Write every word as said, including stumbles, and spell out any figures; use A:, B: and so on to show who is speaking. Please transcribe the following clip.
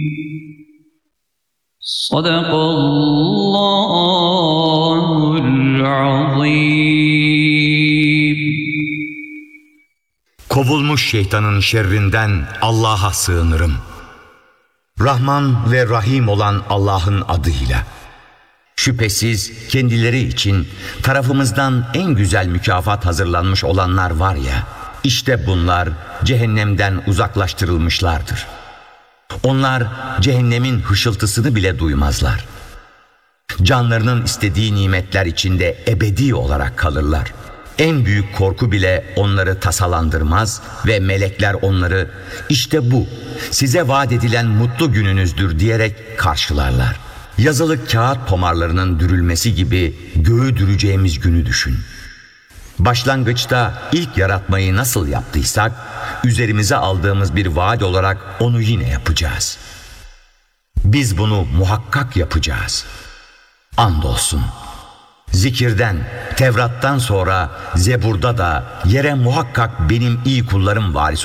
A: Sadakallahul azim.
B: Kovulmuş şeytanın şerrinden Allah'a sığınırım. Rahman ve Rahim olan Allah'ın adıyla. Şüphesiz kendileri için tarafımızdan en güzel mükafat hazırlanmış olanlar var ya, işte bunlar cehennemden uzaklaştırılmışlardır. Onlar cehennemin hışıltısını bile duymazlar. Canlarının istediği nimetler içinde ebedi olarak kalırlar. En büyük korku bile onları tasalandırmaz ve melekler onları işte bu size vaat edilen mutlu gününüzdür diyerek karşılarlar. Yazılı kağıt tomarlarının dürülmesi gibi göğü düreceğimiz günü düşün. Başlangıçta ilk yaratmayı nasıl yaptıysak, üzerimize aldığımız bir vaat olarak onu yine yapacağız. Biz bunu muhakkak yapacağız. Andolsun. Zikirden, Tevrat'tan sonra Zebur'da da yere muhakkak benim iyi kullarım varis